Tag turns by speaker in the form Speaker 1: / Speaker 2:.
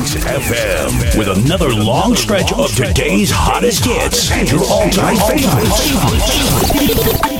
Speaker 1: Mix FM with another long stretch of today's hottest hits and your all-time favorites.